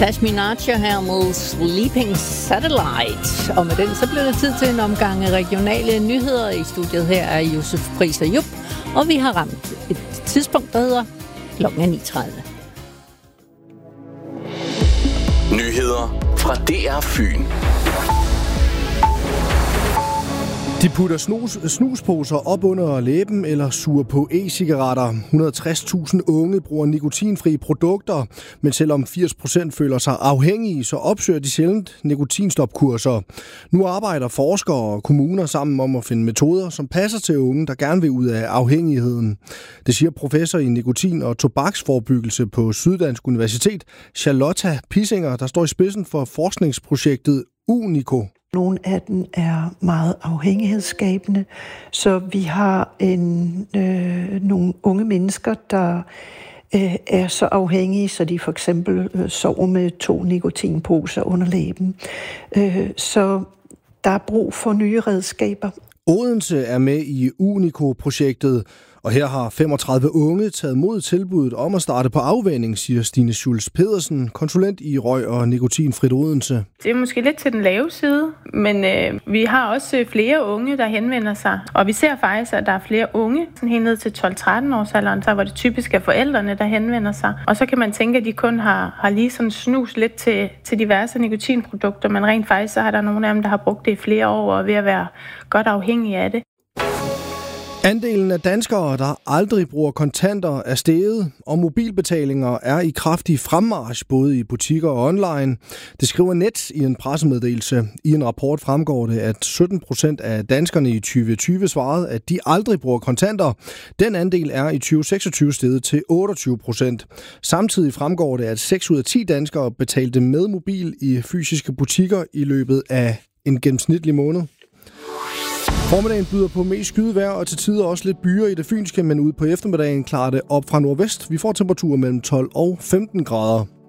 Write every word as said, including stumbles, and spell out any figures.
Tash Minaj her med Sleeping Satellite. Og med den så blev det tid til en omgang af regionale nyheder. I studiet her er Josef Priser Jupp, og vi har ramt et tidspunkt, der hedder klokken ni tredive. Nyheder fra D R Fyn. De putter snus, snusposer op under læben eller suger på e-cigaretter. et hundrede og tres tusind unge bruger nikotinfrie produkter, men selvom firs procent føler sig afhængige, så opsøger de sjældent nikotinstopkurser. Nu arbejder forskere og kommuner sammen om at finde metoder, som passer til unge, der gerne vil ud af afhængigheden. Det siger professor i nikotin- og tobaksforebyggelse på Syddansk Universitet, Charlotta Pissinger, der står i spidsen for forskningsprojektet Unico. Nogle af dem er meget afhængighedsskabende, så vi har en, øh, nogle unge mennesker, der øh, er så afhængige, så de for eksempel øh, sover med to nikotinposer under læben. Øh, så der er brug for nye redskaber. Odense er med i Unico-projektet, og her har femogtredive unge taget mod tilbuddet om at starte på afvænning, siger Stine Schulz Pedersen, konsulent i røg- og nikotinfrit Odense. Det er måske lidt til den lave side, men øh, vi har også flere unge, der henvender sig. Og vi ser faktisk, at der er flere unge, sådan helt ned til tolv tretten års alderen, så hvor det typisk er forældrene, der henvender sig. Og så kan man tænke, at de kun har, har lige sådan snus lidt til, til diverse nikotinprodukter, men rent faktisk så har der nogle af dem, der har brugt det i flere år og er ved at være godt afhængige af det. Andelen af danskere, der aldrig bruger kontanter, er steget, og mobilbetalinger er i kraftig fremmarch både i butikker og online. Det skriver Nets i en pressemeddelelse. I en rapport fremgår det, at sytten procent af danskerne i tyve tyve svarede, at de aldrig bruger kontanter. Den andel er i tyve seksogtyve steget til otteogtyve procent. Samtidig fremgår det, at seks ud af ti danskere betalte med mobil i fysiske butikker i løbet af en gennemsnitlig måned. Formiddagen byder på mest skydevejr og til tider også lidt byer i det fynske, men ude på eftermiddagen klarer det op fra nordvest. Vi får temperaturer mellem tolv og femten grader.